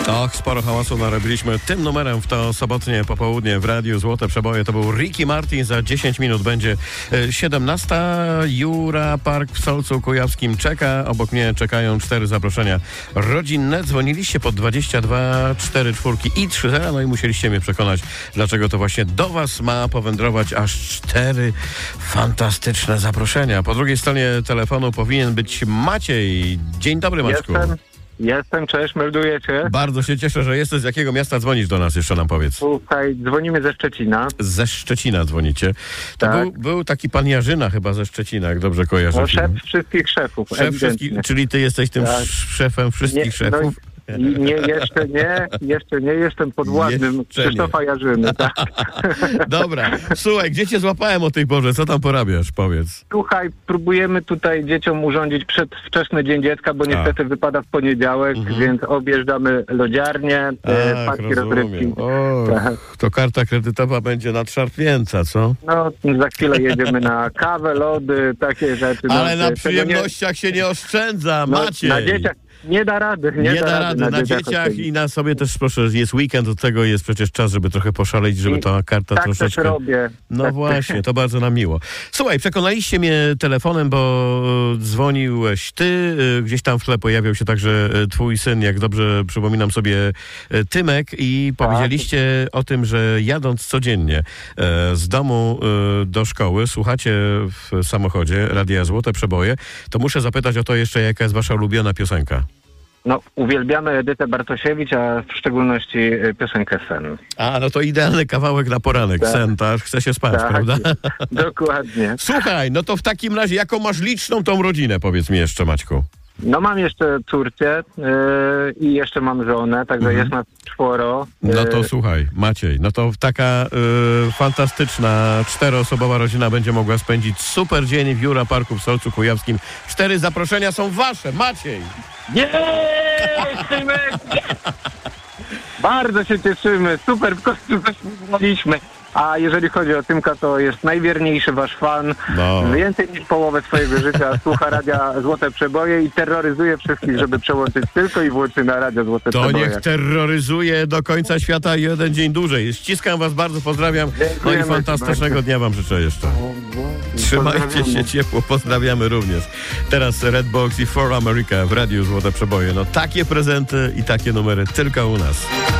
Och, sporo hałasu narobiliśmy tym numerem w to sobotnie popołudnie w Radiu Złote Przeboje. To był Ricky Martin, za 10 minut będzie 17. Jura Park w Solcu Kujawskim czeka. Obok mnie czekają 4 zaproszenia rodzinne. Dzwoniliście pod 22 44 i 30, no i musieliście mnie przekonać, dlaczego to właśnie do was ma powędrować aż 4 fantastyczne zaproszenia. Po drugiej stronie telefonu powinien być Maciej. Dzień dobry, Maćku. Jestem, cześć, melduję cię. Bardzo się cieszę, że jesteś. Z jakiego miasta dzwonisz do nas, jeszcze nam powiedz? Słuchaj, dzwonimy ze Szczecina. Ze Szczecina dzwonicie. To Tak. był taki pan Jarzyna chyba ze Szczecina, jak dobrze kojarzę. No, szef wszystkich szefów. Szef wszystkich, czyli ty jesteś tym Tak. szefem wszystkich szefów? Nie, jeszcze nie jestem podwładnym Jeszcze Krzysztofa Jarzyny. Tak. Dobra, słuchaj, gdzie cię złapałem o tej porze? Co tam porabiasz? Powiedz. Słuchaj, próbujemy tutaj dzieciom urządzić przedwczesny Dzień Dziecka, bo niestety wypada w poniedziałek, więc objeżdżamy lodziarnię, parki rozrywki. Tak. To karta kredytowa będzie nadszarpnięta, co? No, za chwilę jedziemy na kawę, lody, takie rzeczy. Ale no, na przyjemnościach się nie oszczędza, Maciej. Na dzieciach nie da rady. Nie da rady. Na dzieciach i na sobie też, proszę, jest weekend, od tego jest przecież czas, żeby trochę poszaleć, żeby ta karta tak troszeczkę... też robię. No tak. właśnie, to bardzo nam miło. Słuchaj, przekonaliście mnie telefonem, bo dzwoniłeś ty, gdzieś tam w tle pojawiał się także twój syn, jak dobrze przypominam sobie, Tymek, i powiedzieliście o tym, że jadąc codziennie z domu do szkoły, słuchacie w samochodzie Radia Złote Przeboje, to muszę zapytać o to jeszcze, jaka jest wasza ulubiona piosenka? No, uwielbiamy Edytę Bartosiewicz, a w szczególności piosenkę Sen. A, no to idealny kawałek na poranek. Tak. Sen, tak? Chce się spać, Tak, prawda? Dokładnie. Słuchaj, no to w takim razie, jaką masz liczną tą rodzinę, powiedz mi jeszcze, Maćku? No, mam jeszcze córkę i jeszcze mam żonę, także jest nas 4. No to słuchaj, Maciej, no to taka fantastyczna 4-osobowa rodzina będzie mogła spędzić super dzień w Jura Parku w Solcu Kujawskim. 4 zaproszenia są wasze, Maciej! Bardzo się cieszymy, super, w końcu coś wygraliśmy. A jeżeli chodzi o Tymka, to jest najwierniejszy wasz fan. No. Więcej niż połowę swojego życia słucha Radia Złote Przeboje i terroryzuje wszystkich, żeby przełączyć tylko i wyłącznie na Radio Złote To Przeboje. niech terroryzuje do końca świata jeden dzień dłużej. Ściskam was bardzo, pozdrawiam. No i Dziękujemy fantastycznego dnia wam życzę jeszcze. Trzymajcie się ciepło, pozdrawiamy również. Teraz Redbox i For America w Radiu Złote Przeboje. No takie prezenty i takie numery tylko u nas.